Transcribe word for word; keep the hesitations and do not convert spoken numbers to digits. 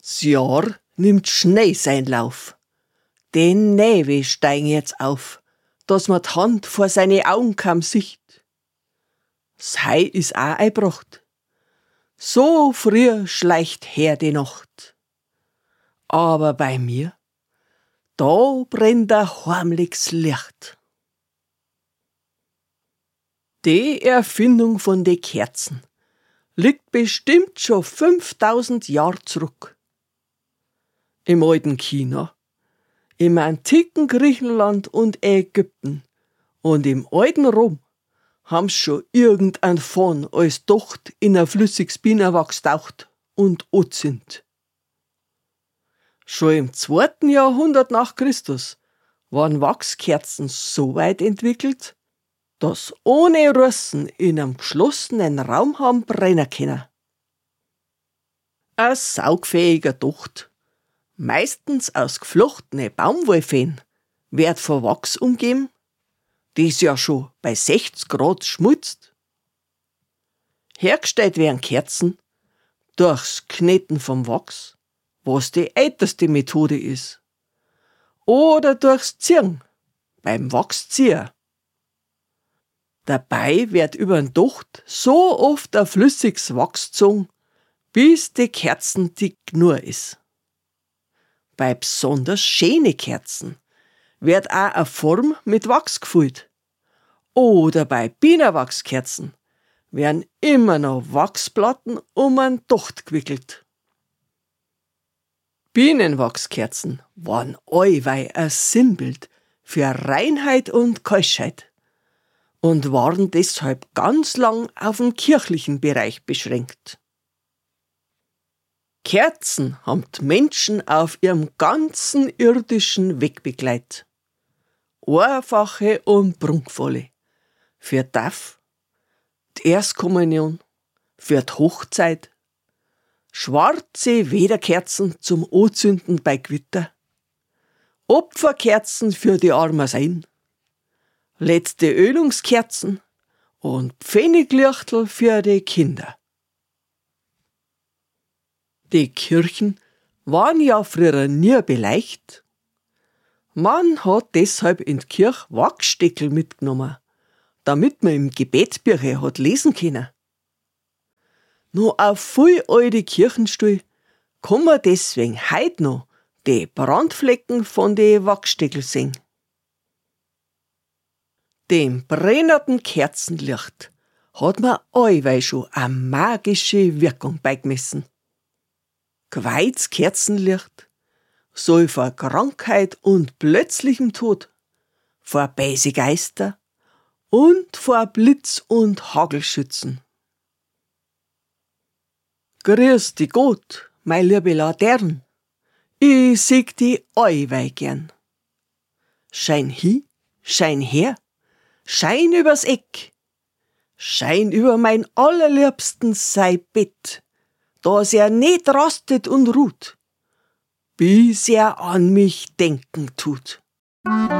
Das Jahr nimmt schnell seinen Lauf. Den Näwe steigen jetzt auf, dass man die Hand vor seine Augen kaum sieht. Das Hei ist auch einbracht. So früh schleicht her die Nacht. Aber bei mir, da brennt ein heimliches Licht. Die Erfindung von den Kerzen liegt bestimmt schon fünftausend Jahre zurück. Im alten China, im antiken Griechenland und Ägypten und im alten Rom haben's schon irgendein Fahn als Docht in ein flüssiges Bienenwachs taucht und anzündet. Schon im zweiten Jahrhundert nach Christus waren Wachskerzen so weit entwickelt, dass ohne Russen in einem geschlossenen Raum haben brennen können. Ein saugfähiger Docht, meistens aus geflochtene Baumwollfäden, wird von Wachs umgeben, das ja schon bei sechzig Grad schmutzt. Hergestellt werden Kerzen durchs Kneten vom Wachs, was die älteste Methode ist, oder durchs Ziehen beim Wachszieher. Dabei wird über den Docht so oft ein flüssiges Wachs gezogen, bis die Kerzen dick genug ist. Bei besonders schönen Kerzen wird auch eine Form mit Wachs gefüllt. Oder bei Bienenwachskerzen werden immer noch Wachsplatten um einen Docht gewickelt. Bienenwachskerzen waren allweil ein Sinnbild für Reinheit und Keuschheit und waren deshalb ganz lang auf den kirchlichen Bereich beschränkt. Kerzen haben die Menschen auf ihrem ganzen irdischen Weg begleitet. Einfache und prunkvolle. Für die Taufe, die Erstkommunion, für die Hochzeit, schwarze Wederkerzen zum Anzünden bei Gewitter, Opferkerzen für die armen Seelen, letzte Ölungskerzen und Pfenniglichtel für die Kinder. Die Kirchen waren ja früher nie beleicht. Man hat deshalb in die Kirche Wachssteckel mitgenommen, damit man im Gebetsbücher hat lesen können. Nur auf viel alte Kirchenstuhl kann man deswegen heut noch die Brandflecken von den Wachssteckel sehen. Dem brennenden Kerzenlicht hat man allweil schon eine magische Wirkung beigemessen. Geweihtes Kerzenlicht soll vor Krankheit und plötzlichem Tod, vor böse Geister und vor Blitz und Hagel schützen. Grüß dich Gott, mein liebe Latern, ich sieg die allweil gern. Schein hi, schein her, schein übers Eck, schein über mein allerliebsten sei Bett, dass er nicht rastet und ruht, bis er an mich denken tut.